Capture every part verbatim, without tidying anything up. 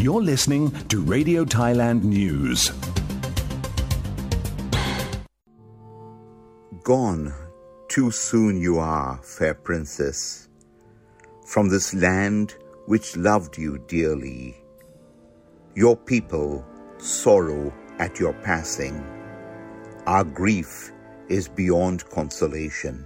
You're listening to Radio Thailand News. Gone, too soon you are, fair princess, from this land which loved you dearly. Your people sorrow at your passing. Our grief is beyond consolation.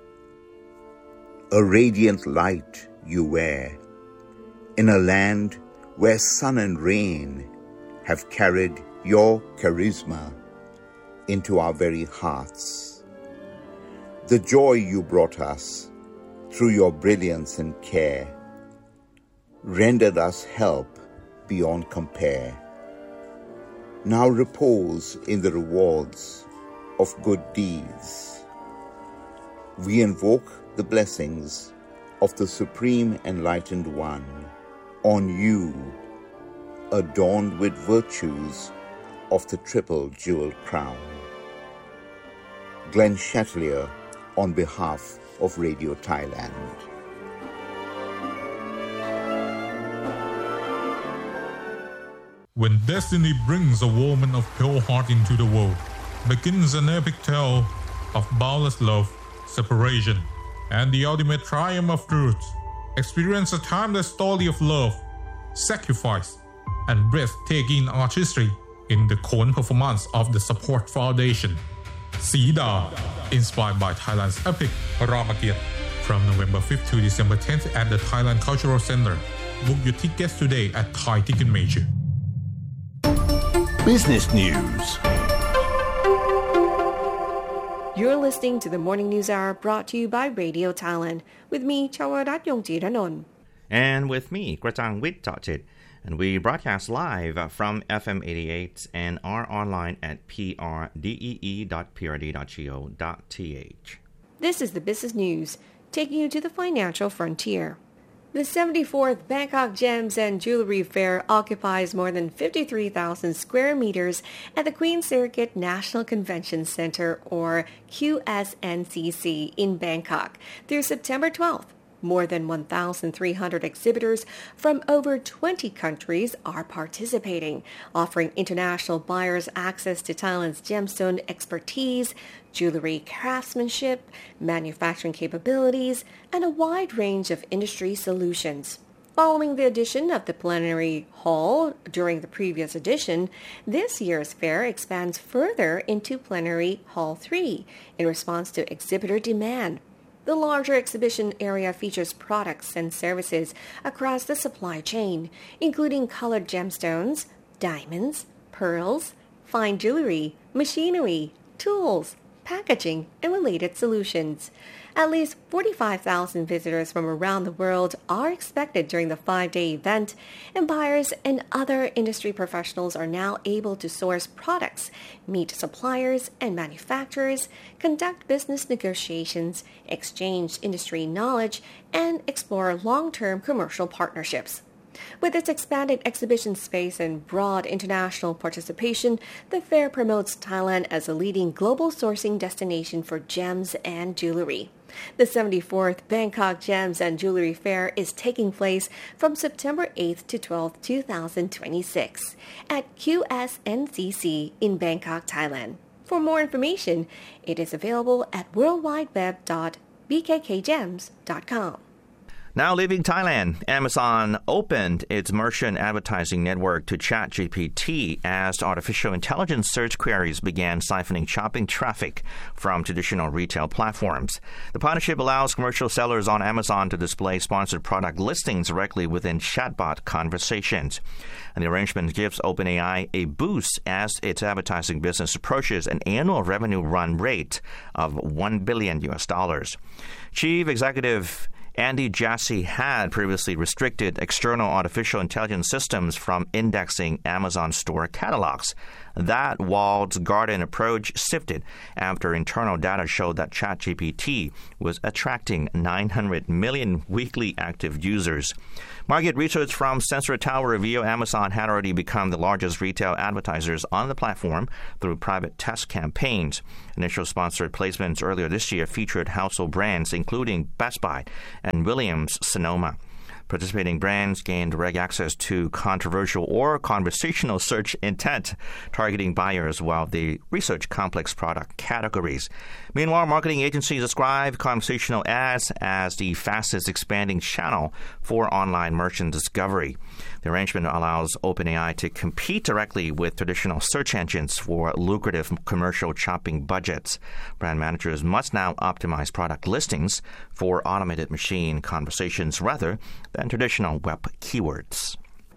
A radiant light you wear, in a land where sun and rain have carried your charisma into our very hearts. The joy you brought us through your brilliance and care rendered us help beyond compare. Now repose in the rewards of good deeds. We invoke the blessings of the Supreme Enlightened One on you, adorned with virtues of the triple jeweled crown. Glenn Chatelier on behalf of Radio Thailand. When destiny brings a woman of pure heart into the world, begins an epic tale of boundless love, separation, and the ultimate triumph of truth. Experience a timeless story of love, sacrifice, and breathtaking artistry in the Khon performance of the Support Foundation. Sida, inspired by Thailand's epic Ramakiat, from November fifth to December tenth at the Thailand Cultural Center. Book your tickets today at Thai Ticketmaster. Business News. You're listening to the Morning News Hour brought to you by Radio Thailand with me, Chawarat Yongjiranon. And with me, Kratang Witchachit. And we broadcast live from F M eighty-eight and are online at p r d e e dot p r d dot co dot t h. This is the business news, taking you to the financial frontier. The seventy-fourth Bangkok Gems and Jewelry Fair occupies more than fifty-three thousand square meters at the Queen Sirikit National Convention Center, or Q S N C C, in Bangkok through September twelfth. More than one thousand three hundred exhibitors from over twenty countries are participating, offering international buyers access to Thailand's gemstone expertise, jewelry craftsmanship, manufacturing capabilities, and a wide range of industry solutions. Following the addition of the plenary hall during the previous edition, this year's fair expands further into Plenary Hall three in response to exhibitor demand. The larger exhibition area features products and services across the supply chain, including colored gemstones, diamonds, pearls, fine jewelry, machinery, tools, packaging, and related solutions. At least forty-five thousand visitors from around the world are expected during the five-day event, and buyers and other industry professionals are now able to source products, meet suppliers and manufacturers, conduct business negotiations, exchange industry knowledge, and explore long-term commercial partnerships. With its expanded exhibition space and broad international participation, the fair promotes Thailand as a leading global sourcing destination for gems and jewelry. The seventy-fourth Bangkok Gems and Jewelry Fair is taking place from September eighth to twelfth, twenty twenty-six at Q S N C C in Bangkok, Thailand. For more information, it is available at world wide web dot b k k gems dot com. Now leaving Thailand, Amazon opened its merchant advertising network to ChatGPT as artificial intelligence search queries began siphoning shopping traffic from traditional retail platforms. The partnership allows commercial sellers on Amazon to display sponsored product listings directly within chatbot conversations. And the arrangement gives OpenAI a boost as its advertising business approaches an annual revenue run rate of one billion U S dollars. Chief Executive Andy Jassy had previously restricted external artificial intelligence systems from indexing Amazon store catalogs. That walled garden approach shifted after internal data showed that ChatGPT was attracting nine hundred million weekly active users. Market research from Sensor Tower revealed Amazon had already become the largest retail advertisers on the platform through private test campaigns. Initial sponsored placements earlier this year featured household brands including Best Buy and Williams-Sonoma. Participating brands gain direct access to controversial or conversational search intent, targeting buyers while they research complex product categories. Meanwhile, marketing agencies describe conversational ads as the fastest expanding channel for online merchant discovery. The arrangement allows OpenAI to compete directly with traditional search engines for lucrative commercial shopping budgets. Brand managers must now optimize product listings for automated machine conversations rather than traditional web keywords.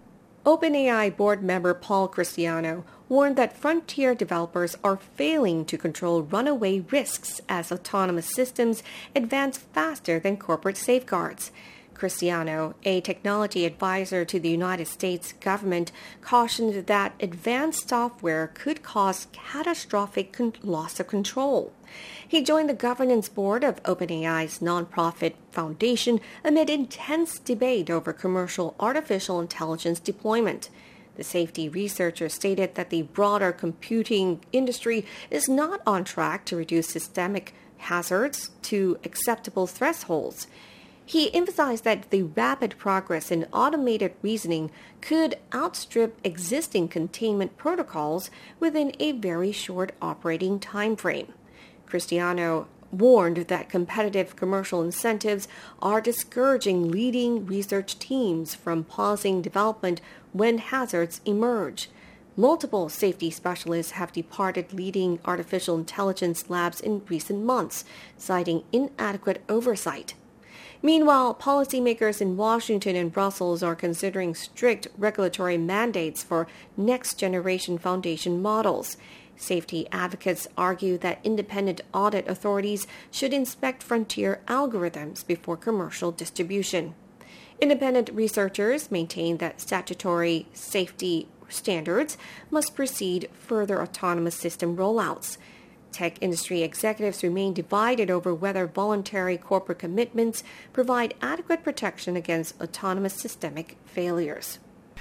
OpenAI board member Paul Christiano warned that frontier developers are failing to control runaway risks as autonomous systems advance faster than corporate safeguards. Christiano, a technology advisor to the United States government, cautioned that advanced software could cause catastrophic con- loss of control. He joined the governance board of OpenAI's nonprofit foundation amid intense debate over commercial artificial intelligence deployment. The safety researcher stated that the broader computing industry is not on track to reduce systemic hazards to acceptable thresholds. He emphasized that the rapid progress in automated reasoning could outstrip existing containment protocols within a very short operating time frame. Christiano warned that competitive commercial incentives are discouraging leading research teams from pausing development when hazards emerge. Multiple safety specialists have departed leading artificial intelligence labs in recent months, citing inadequate oversight. Meanwhile, policymakers in Washington and Brussels are considering strict regulatory mandates for next-generation foundation models. Safety advocates argue that independent audit authorities should inspect frontier algorithms before commercial distribution. Independent researchers maintain that statutory safety standards must precede further autonomous system rollouts. Tech industry executives remain divided over whether voluntary corporate commitments provide adequate protection against autonomous systemic failures.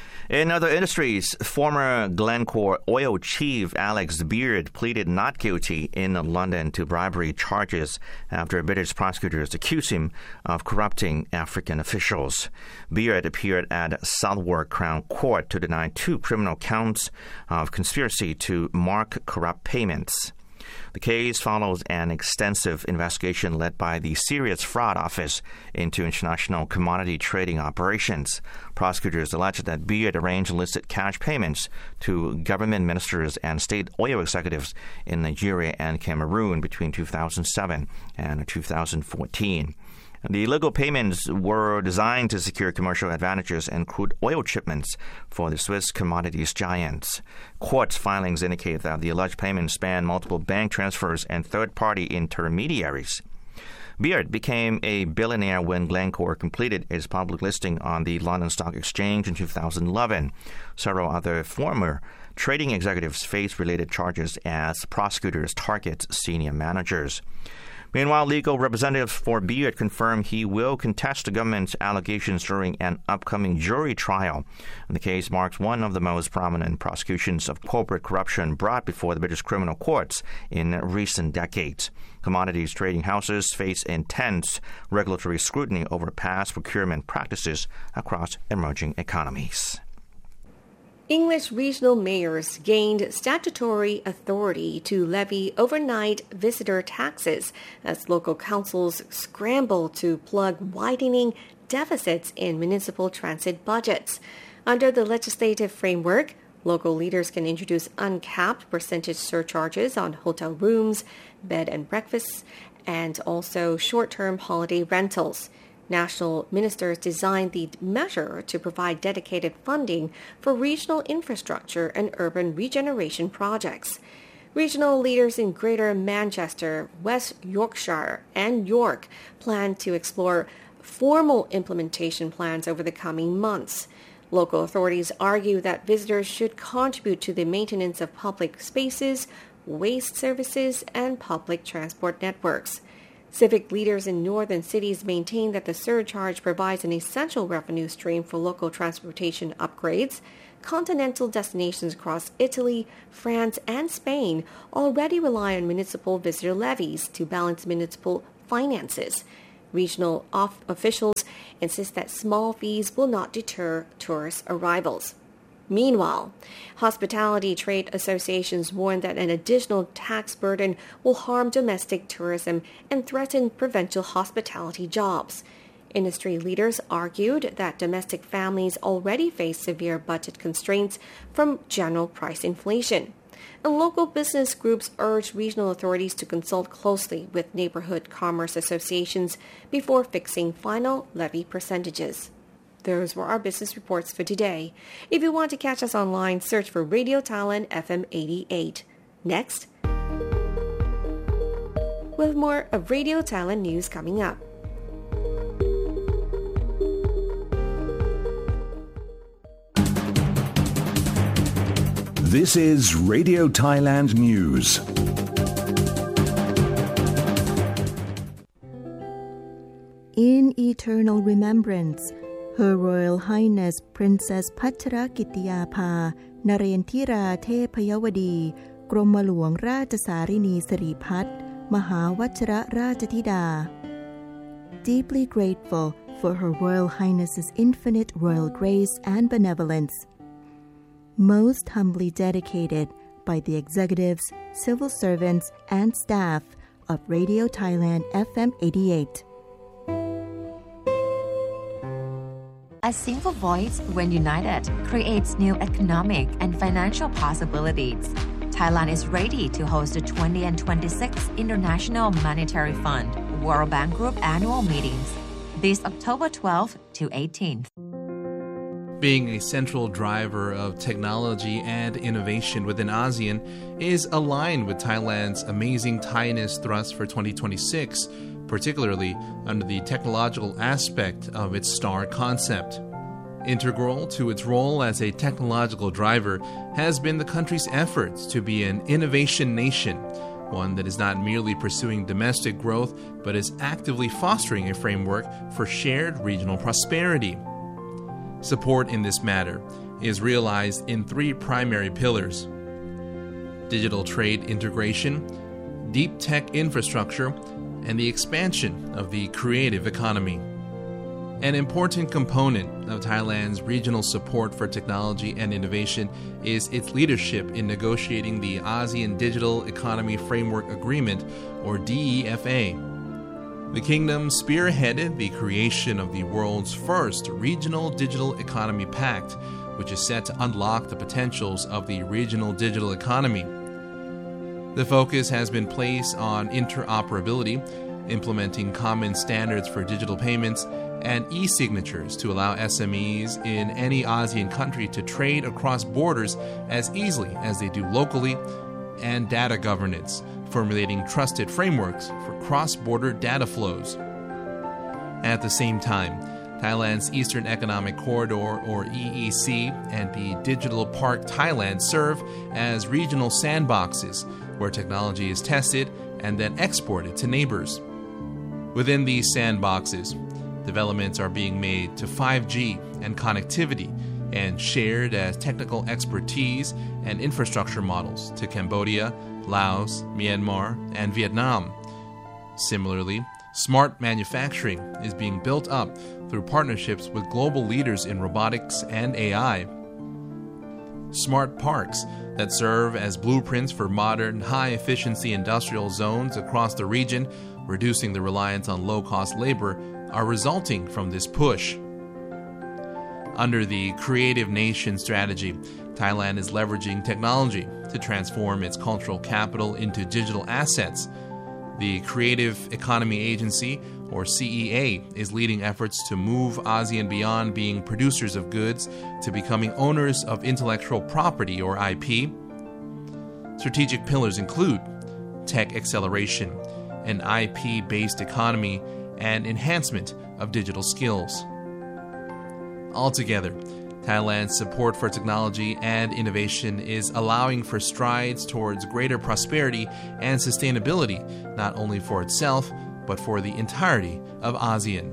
In other industries, former Glencore oil chief Alex Beard pleaded not guilty in London to bribery charges after British prosecutors accused him of corrupting African officials. Beard appeared at Southwark Crown Court to deny two criminal counts of conspiracy to mark corrupt payments. The case follows an extensive investigation led by the Serious Fraud Office into international commodity trading operations. Prosecutors alleged that Beard arranged illicit cash payments to government ministers and state oil executives in Nigeria and Cameroon between two thousand seven and two thousand fourteen. The illegal payments were designed to secure commercial advantages in crude oil shipments for the Swiss commodities giants. Court filings indicate that the alleged payments span multiple bank transfers and third-party intermediaries. Beard became a billionaire when Glencore completed its public listing on the London Stock Exchange in two thousand eleven. Several other former trading executives faced related charges as prosecutors target senior managers. Meanwhile, legal representatives for Beard confirmed he will contest the government's allegations during an upcoming jury trial. The case marks one of the most prominent prosecutions of corporate corruption brought before the British criminal courts in recent decades. Commodities trading houses face intense regulatory scrutiny over past procurement practices across emerging economies. English regional mayors gained statutory authority to levy overnight visitor taxes as local councils scramble to plug widening deficits in municipal transit budgets. Under the legislative framework, local leaders can introduce uncapped percentage surcharges on hotel rooms, bed and breakfasts, and also short-term holiday rentals. National ministers designed the measure to provide dedicated funding for regional infrastructure and urban regeneration projects. Regional leaders in Greater Manchester, West Yorkshire, and York plan to explore formal implementation plans over the coming months. Local authorities argue that visitors should contribute to the maintenance of public spaces, waste services, and public transport networks. Civic leaders in northern cities maintain that the surcharge provides an essential revenue stream for local transportation upgrades. Continental destinations across Italy, France, and Spain already rely on municipal visitor levies to balance municipal finances. Regional off- officials insists that small fees will not deter tourist arrivals. Meanwhile, hospitality trade associations warn that an additional tax burden will harm domestic tourism and threaten provincial hospitality jobs. Industry leaders argued that domestic families already face severe budget constraints from general price inflation. And local business groups urged regional authorities to consult closely with neighborhood commerce associations before fixing final levy percentages. Those were our business reports for today. If you want to catch us online, search for Radio Thailand F M eighty-eight. Next, we'll have more of Radio Thailand news coming up. This is Radio Thailand News. In eternal remembrance, Her Royal Highness Princess Pachrakitiyapha Narendra Thepayawadi กรมหลวงราชสารินีสิริพัฒน์มหาวชิรราชธิดา Deeply grateful for Her Royal Highness's infinite royal grace and benevolence. Most humbly dedicated by the executives, civil servants, and staff of Radio Thailand F M eighty-eight. A single voice, when united, creates new economic and financial possibilities. Thailand is ready to host the twentieth and twenty-sixth International Monetary Fund World Bank Group annual meetings this October twelfth to eighteenth. Being a central driver of technology and innovation within ASEAN is aligned with Thailand's Amazing Thainess thrust for twenty twenty-six, particularly under the technological aspect of its STAR concept. Integral to its role as a technological driver has been the country's efforts to be an innovation nation, one that is not merely pursuing domestic growth but is actively fostering a framework for shared regional prosperity. Support in this matter is realized in three primary pillars: digital trade integration, deep tech infrastructure, and the expansion of the creative economy. An important component of Thailand's regional support for technology and innovation is its leadership in negotiating the ASEAN Digital Economy Framework Agreement, or D E F A. The kingdom spearheaded the creation of the world's first regional digital economy pact, which is set to unlock the potentials of the regional digital economy. The focus has been placed on interoperability, implementing common standards for digital payments, and e-signatures to allow S M Es in any ASEAN country to trade across borders as easily as they do locally, and data governance, formulating trusted frameworks for cross-border data flows. At the same time, Thailand's Eastern Economic Corridor, or E E C, and the Digital Park Thailand serve as regional sandboxes where technology is tested and then exported to neighbors. Within these sandboxes, developments are being made to five G and connectivity and shared as technical expertise and infrastructure models to Cambodia, Laos, Myanmar, and Vietnam. Similarly, smart manufacturing is being built up through partnerships with global leaders in robotics and A I. Smart parks that serve as blueprints for modern, high-efficiency industrial zones across the region, reducing the reliance on low-cost labor, are resulting from this push. Under the Creative Nation strategy, Thailand is leveraging technology to transform its cultural capital into digital assets. The Creative Economy Agency, or C E A, is leading efforts to move ASEAN beyond being producers of goods to becoming owners of intellectual property, or I P. Strategic pillars include tech acceleration, an I P-based economy, and enhancement of digital skills. Altogether, Thailand's support for technology and innovation is allowing for strides towards greater prosperity and sustainability, not only for itself, but for the entirety of ASEAN.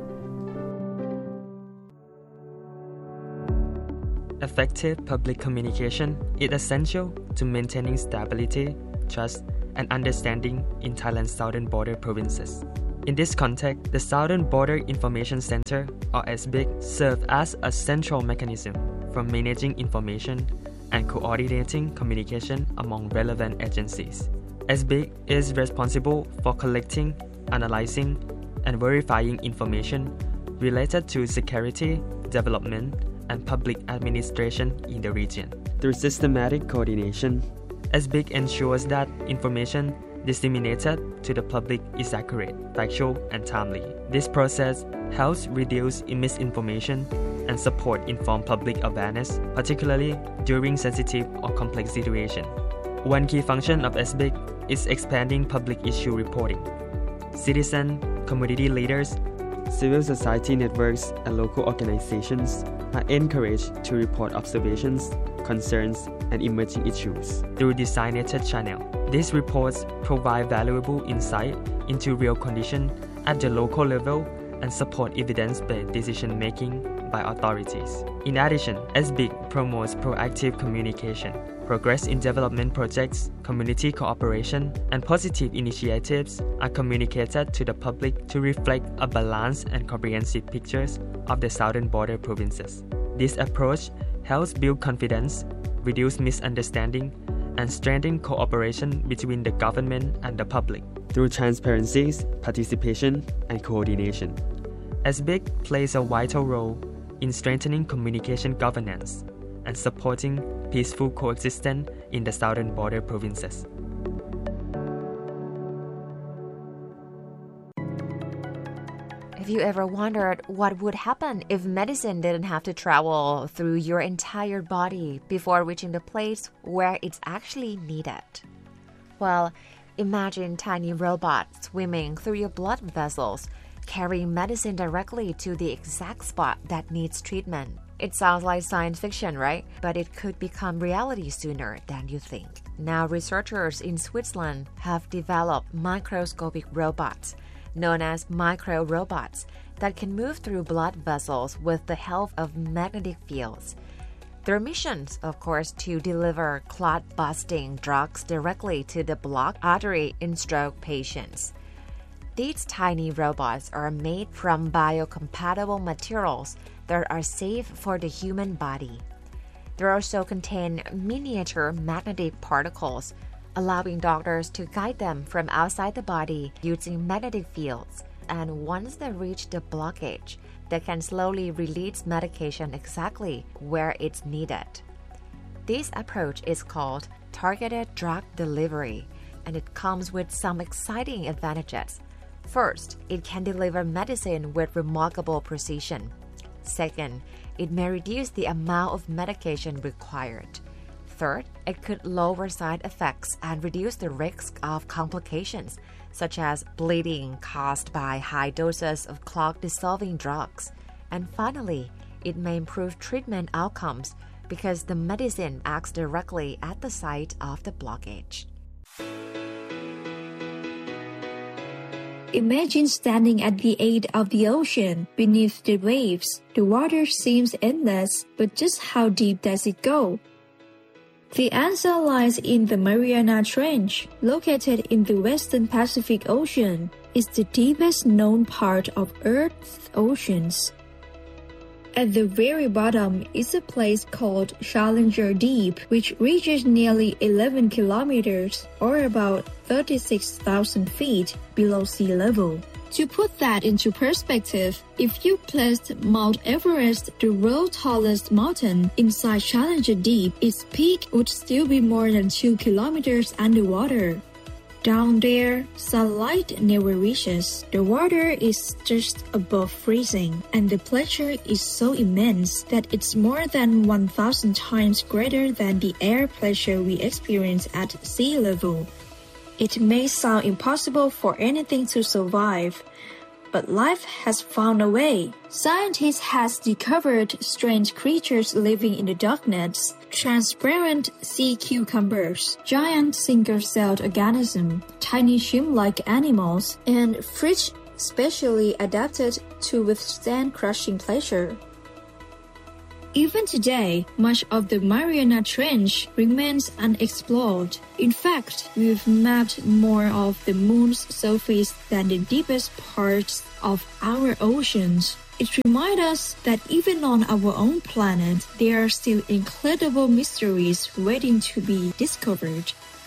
Effective public communication is essential to maintaining stability, trust, and understanding in Thailand's southern border provinces. In this context, the Southern Border Information Center, or S B I C, serves as a central mechanism for managing information and coordinating communication among relevant agencies. S B I C is responsible for collecting, analyzing, and verifying information related to security, development, and public administration in the region. Through systematic coordination, S B I C ensures that information disseminated to the public is accurate, factual, and timely. This process helps reduce misinformation and support informed public awareness, particularly during sensitive or complex situations. One key function of S B I C is expanding public issue reporting. Citizen, community leaders, civil society networks, and local organizations are encouraged to report observations, concerns, and emerging issues through designated channels. These reports provide valuable insight into real conditions at the local level and support evidence-based decision-making by authorities. In addition, S B I C promotes proactive communication, progress in development projects, community cooperation, and positive initiatives are communicated to the public to reflect a balanced and comprehensive picture of the southern border provinces. This approach helps build confidence, reduce misunderstanding, and strengthen cooperation between the government and the public. Through transparency, participation, and coordination, S B I C plays a vital role in strengthening communication governance and supporting peaceful coexistence in the southern border provinces. Have you ever wondered what would happen if medicine didn't have to travel through your entire body before reaching the place where it's actually needed? Well, imagine tiny robots swimming through your blood vessels, carrying medicine directly to the exact spot that needs treatment. It sounds like science fiction, right? But it could become reality sooner than you think. Now, researchers in Switzerland have developed microscopic robots known as micro-robots that can move through blood vessels with the help of magnetic fields. Their missions, of course, to deliver clot-busting drugs directly to the blocked artery in stroke patients. These tiny robots are made from biocompatible materials that are safe for the human body. They also contain miniature magnetic particles, allowing doctors to guide them from outside the body using magnetic fields. And once they reach the blockage, they can slowly release medication exactly where it's needed. This approach is called targeted drug delivery, and it comes with some exciting advantages. First, it can deliver medicine with remarkable precision. Second, it may reduce the amount of medication required. Third, it could lower side effects and reduce the risk of complications, such as bleeding caused by high doses of clot-dissolving drugs. And finally, it may improve treatment outcomes because the medicine acts directly at the site of the blockage. Imagine standing at the edge of the ocean, beneath the waves. The water seems endless, but just how deep does it go? The answer lies in the Mariana Trench, located in the western Pacific Ocean. It's the deepest known part of Earth's oceans. At the very bottom is a place called Challenger Deep, which reaches nearly eleven kilometers, or about thirty-six thousand feet, below sea level. To put that into perspective, if you placed Mount Everest, the world's tallest mountain, inside Challenger Deep, its peak would still be more than two kilometers underwater. Down there, sunlight never reaches. The water is just above freezing, and the pressure is so immense that it's more than one thousand times greater than the air pressure we experience at sea level. It may sound impossible for anything to survive, but life has found a way. Scientists have discovered strange creatures living in the darkness, transparent sea cucumbers, giant single-celled organisms, tiny shrimp-like animals, and fish specially adapted to withstand crushing pressure. Even today, much of the Mariana Trench remains unexplored. In fact, we've mapped more of the moon's surface than the deepest parts of our oceans. It reminds us that even on our own planet, there are still incredible mysteries waiting to be discovered.